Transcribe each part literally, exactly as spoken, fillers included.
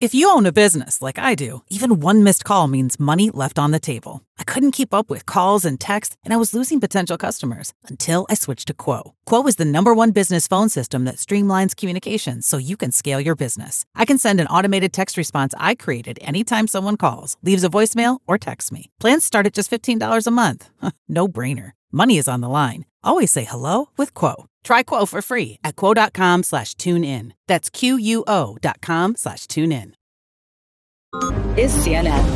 If you own a business like I do, even one missed call means money left on the table. I couldn't keep up with calls and texts, and I was losing potential customers until I switched to Quo. Quo is the number one business phone system that streamlines communications so you can scale your business. I can send an automated text response I created anytime someone calls, leaves a voicemail, or texts me. Plans start at just fifteen dollars a month. No brainer. Money is on the line. Always say hello with Quo. Try Quo for free at quo.com slash tune in. That's Q-U-O dot com slash tune in. Is C N N.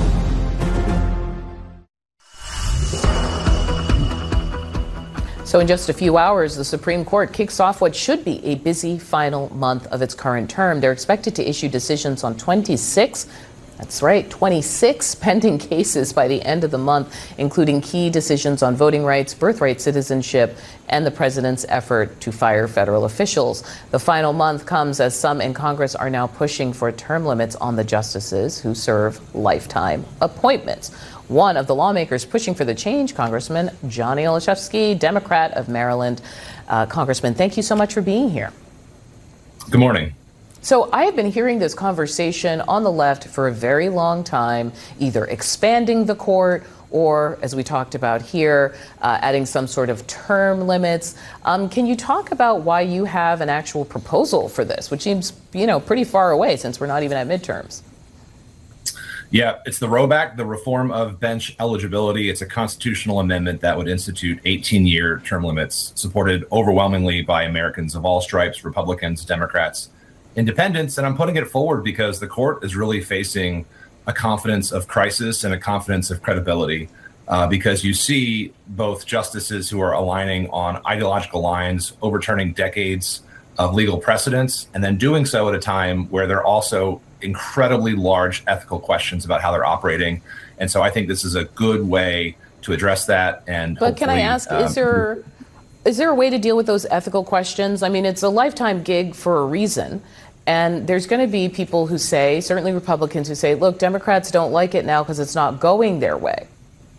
So in just a few hours, the Supreme Court kicks off what should be a busy final month of its current term. They're expected to issue decisions on twenty-six That's right, twenty-six pending cases by the end of the month, including key decisions on voting rights, birthright citizenship, and the president's effort to fire federal officials. The final month comes as some in Congress are now pushing for term limits on the justices who serve lifetime appointments. One of the lawmakers pushing for the change, Congressman Johnny Olszewski, Democrat of Maryland. Uh, Congressman, thank you so much for being here. Good morning. So I have been hearing this conversation on the left for a very long time, either expanding the court or, as we talked about here, uh, adding some sort of term limits. Um, can you talk about why you have an actual proposal for this, which seems, you know, pretty far away since we're not even at midterms? Yeah, it's the ROBAC, the Reform of Bench Eligibility. It's a constitutional amendment that would institute eighteen-year term limits, supported overwhelmingly by Americans of all stripes, Republicans, Democrats, independents. And I'm putting it forward because the court is really facing a confidence of crisis and a confidence of credibility, uh, because you see both justices who are aligning on ideological lines, overturning decades of legal precedents, and then doing so at a time where they're also incredibly large ethical questions about how they're operating. And so I think this is a good way to address that. And but can I ask, um, is there is there a way to deal with those ethical questions? I mean, it's a lifetime gig for a reason. And there's going to be people who say, certainly Republicans who say, look, Democrats don't like it now because it's not going their way.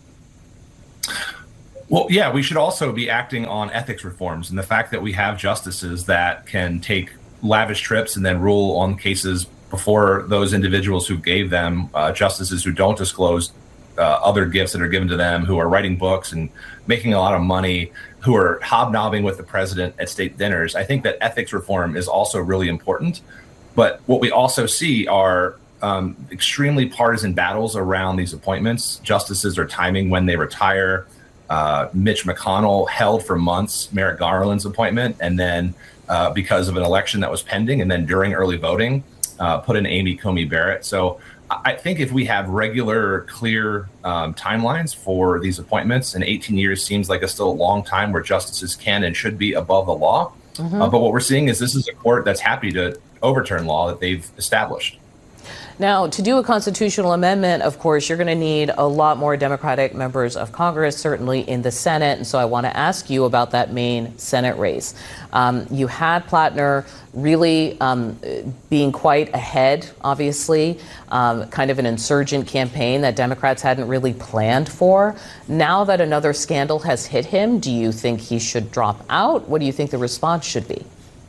Well, yeah, we should also be acting on ethics reforms. And the fact that we have justices that can take lavish trips and then rule on cases before those individuals who gave them, uh, justices who don't disclose uh, other gifts that are given to them, who are writing books and making a lot of money, who are hobnobbing with the president at state dinners. I think that ethics reform is also really important. But what we also see are um, extremely partisan battles around these appointments. Justices are timing when they retire. Uh, Mitch McConnell held for months Merrick Garland's appointment, and then uh, because of an election that was pending, and then during early voting, uh, put in Amy Coney Barrett. So I think if we have regular, clear um, timelines for these appointments, and eighteen years seems like a still a long time where justices can and should be above the law. Mm-hmm. Uh, but what we're seeing is this is a court that's happy to overturn law that they've established. Now, to do a constitutional amendment, of course, you're going to need a lot more Democratic members of Congress, certainly in the Senate. And so I want to ask you about that main Senate race. Um, you had Plattner really um, being quite ahead, obviously, um, kind of an insurgent campaign that Democrats hadn't really planned for. Now that another scandal has hit him, do you think he should drop out? What do you think the response should be?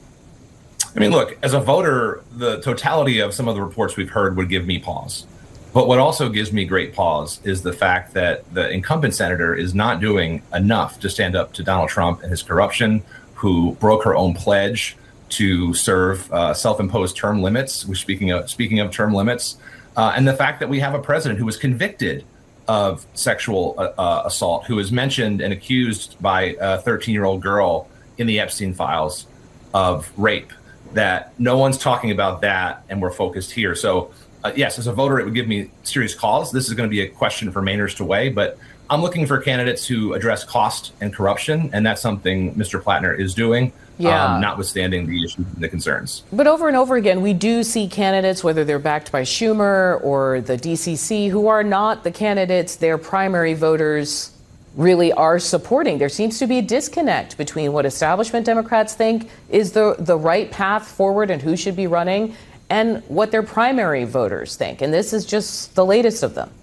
I mean, look, as a voter, the totality of some of the reports we've heard would give me pause. But what also gives me great pause is the fact that the incumbent senator is not doing enough to stand up to Donald Trump and his corruption, who broke her own pledge to serve uh, self-imposed term limits. We're speaking of speaking of term limits, uh, and the fact that we have a president who was convicted of sexual uh, uh, assault, who was mentioned and accused by a thirteen-year-old girl in the Epstein files of rape. That no one's talking about that, and we're focused here. So, uh, yes, as a voter, it would give me serious cause. This is going to be a question for Mainers to weigh, but I'm looking for candidates who address cost and corruption, and that's something Mister Plattner is doing, yeah. um, notwithstanding the issues and the concerns. But over and over again, we do see candidates, whether they're backed by Schumer or the D C C, who are not the candidates their primary voters really are supporting. There seems to be a disconnect between what establishment Democrats think is the, the right path forward and who should be running, and what their primary voters think. And this is just the latest of them.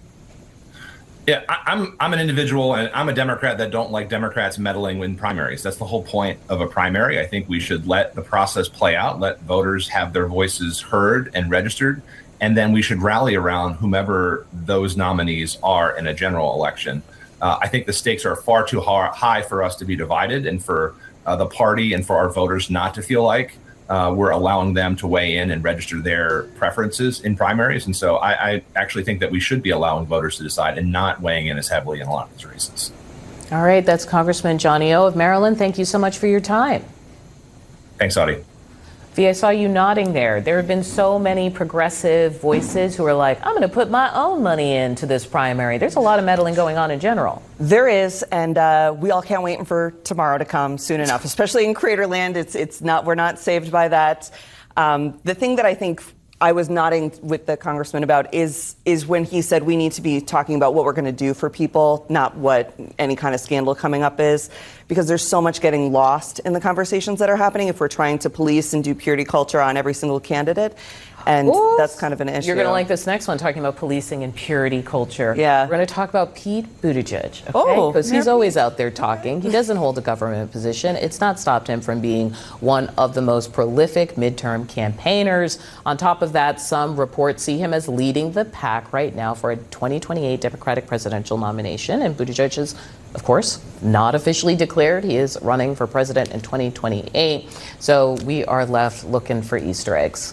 Yeah, I, I'm I'm an individual, and I'm a Democrat that don't like Democrats meddling in primaries. That's the whole point of a primary. I think we should let the process play out, let voters have their voices heard and registered. and then we should rally around whomever those nominees are in a general election. Uh, I think the stakes are far too high for us to be divided, and for uh, the party and for our voters not to feel like uh, we're allowing them to weigh in and register their preferences in primaries. And so I, I actually think that we should be allowing voters to decide and not weighing in as heavily in a lot of these races. All right, that's Congressman Johnny O of Maryland. Thank you so much for your time. Thanks, Audie. V, I saw you nodding there. There have been so many progressive voices who are like, I'm going to put my own money into this primary. There's a lot of meddling going on in general. There is, and uh, we all can't wait for tomorrow to come soon enough, especially in Craterland. It's it's not we're not saved by that. Um, the thing that I think I was nodding with the congressman about is is when he said we need to be talking about what we're going to do for people, not what any kind of scandal coming up is, because there's so much getting lost in the conversations that are happening if we're trying to police and do purity culture on every single candidate. And Ooh, that's kind of an issue. You're going to like this next one, talking about policing and purity culture. Yeah. We're going to talk about Pete Buttigieg, okay? Oh, because he's Mayor always Pete. out there talking. He doesn't hold a government position. It's not stopped him from being one of the most prolific midterm campaigners. On top of that, some reports see him as leading the pack right now for a twenty twenty-eight Democratic presidential nomination. And Buttigieg is, of course, not officially declared. He is running for president in twenty twenty-eight. So we are left looking for Easter eggs.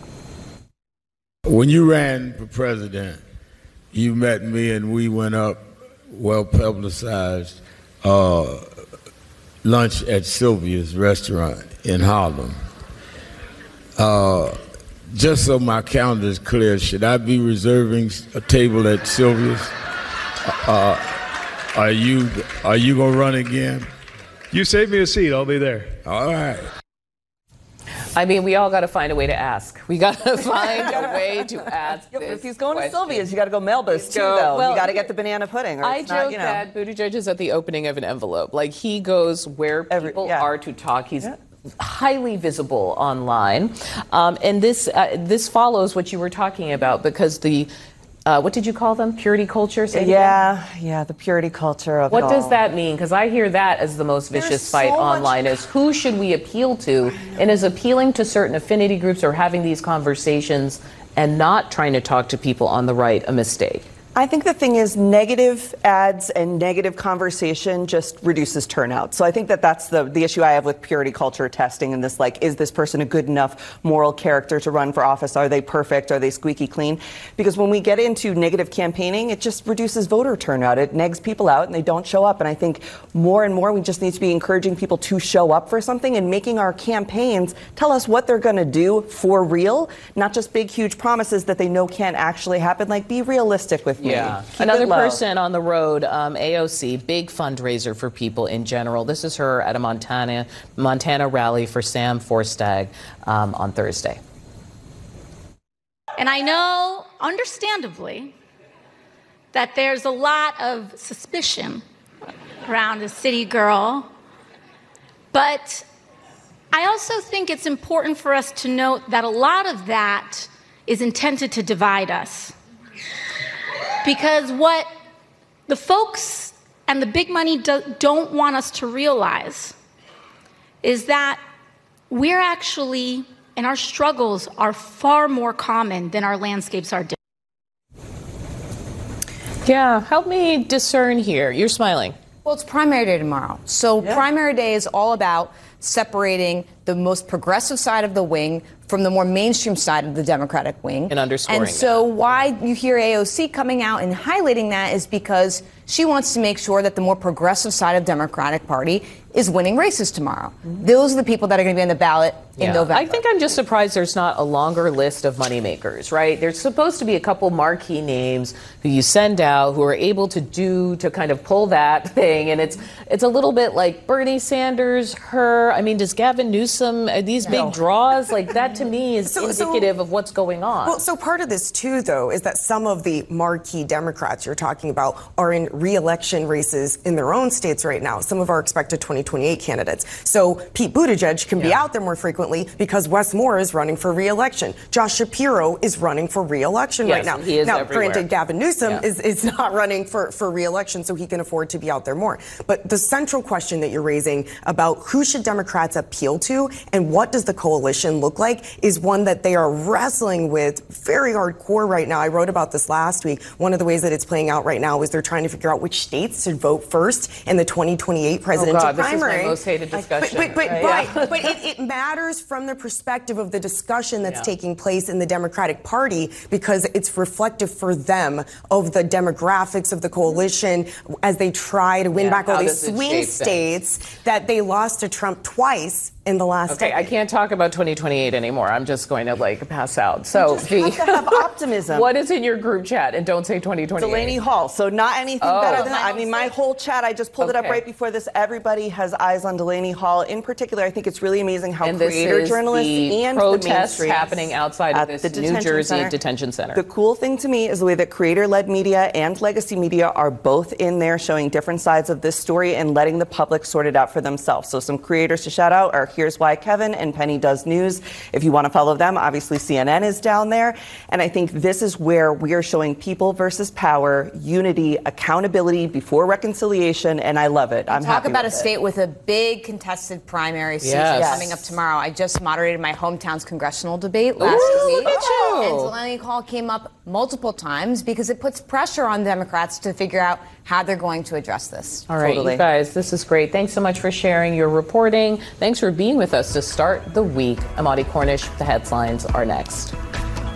When you ran for president, you met me and we went up, well-publicized, uh, lunch at Sylvia's restaurant in Harlem. Uh, just so my calendar is clear, should I be reserving a table at Sylvia's? Uh, are you, are you gonna run again? You save me a seat, I'll be there. All right. I mean, we all got to find a way to ask. We got to find a way to ask. Yep, this if he's going question. to Sylvia's, you got to go Melba's too, Go- though. well, you got to get the banana pudding. Or I it's joke not, you know. that Buttigieg is at the opening of an envelope. Like, he goes where Every- people yeah. are to talk. He's Yeah. highly visible online. Um, and this uh, this follows what you were talking about, because the, uh, what did you call them? Purity culture? Say it again? Yeah, yeah, the purity culture of What it does all. that mean? Because I hear that as the most vicious There's fight so much- online is who should we appeal to? And is appealing to certain affinity groups or having these conversations and not trying to talk to people on the right a mistake? I think the thing is negative ads and negative conversation just reduces turnout. So I think that that's the, the issue I have with purity culture testing and this, like, is this person a good enough moral character to run for office? Are they perfect? Are they squeaky clean? Because when we get into negative campaigning, it just reduces voter turnout. It negs people out and they don't show up. And I think more and more we just need to be encouraging people to show up for something and making our campaigns tell us what they're going to do for real, not just big, huge promises that they know can't actually happen. Like, be realistic with me. Yeah. Keep Another it low. person on the road, um, A O C, big fundraiser for people in general. This is her at a Montana Montana rally for Sam Forstag um, on Thursday. And I know, understandably, that there's a lot of suspicion around a city girl, but I also think it's important for us to note that a lot of that is intended to divide us. Because what the folks and the big money do, don't want us to realize is that we're actually, and our struggles are far more common than our landscapes are different. Yeah, help me discern here. You're smiling. Well, it's primary day tomorrow. So Yeah. primary day is all about separating the most progressive side of the wing from the more mainstream side of the Democratic wing. And underscoring And so that. why you hear A O C coming out and highlighting that is because she wants to make sure that the more progressive side of the Democratic Party is winning races tomorrow. Those are the people that are going to be on the ballot in Yeah. November. I think I'm just surprised there's not a longer list of moneymakers, right? There's supposed to be a couple marquee names who you send out who are able to do, to kind of pull that thing. And it's it's a little bit like Bernie Sanders, her. I mean, does Gavin Newsom, are these big No. draws? Like, that to me is So- so- indicative of what's going on. Well, so part of this, too, though, is that some of the marquee Democrats you're talking about are in re-election races in their own states right now, some of our expected twenty twenty-eight candidates. So Pete Buttigieg can yeah. be out there more frequently because Wes Moore is running for re-election. Josh Shapiro is running for re-election yes, right now. He is now, everywhere. Granted, Gavin Newsom yeah. is, is not running for, for re-election, so he can afford to be out there more. But the central question that you're raising about who should Democrats appeal to and what does the coalition look like is one that they are wrestling with very hardcore right now. I wrote about this last week. One of the ways that it's playing out right now is they're trying to figure out which states should vote first in the twenty twenty-eight presidential oh God, primary. This is my most hated discussion. But, but, but, right? but, but it, it matters from the perspective of the discussion that's yeah. taking place in the Democratic Party because it's reflective for them of the demographics of the coalition as they try to win yeah, back all these swing states things? that they lost to Trump twice in the last okay, decade. I can't talk about twenty twenty-eight anymore. I'm just going to like pass out. So, you just have to have optimism. What is in your group chat? And don't say twenty twenty-eight. Delaney Hall. So not anything oh. better than that. I mean, my whole chat, I just pulled okay. it up right before this. Everybody has eyes on Delaney Hall. In particular, I think it's really amazing how and creator this is journalists the and protests the happening outside of this the New Jersey center. detention center. The cool thing to me is the way that creator-led media and legacy media are both in there showing different sides of this story and letting the public sort it out for themselves. So some creators to shout out are Here's Why Kevin and Penny Does News. If you want to follow them, obviously C N N is down there. And I think this is where we are showing people versus power, unity, accountability before reconciliation, and I love it. I'm Talk happy about a with it. state with a big contested primary season Yes. coming up tomorrow. I just moderated my hometown's congressional debate last Ooh, week. look at you. And Delaney Hall came up multiple times because it puts pressure on Democrats to figure out how they're going to address this. All right, Totally. you guys, this is great. Thanks so much for sharing your reporting. Thanks for being with us to start the week. I'm Audie Cornish. The headlines are next.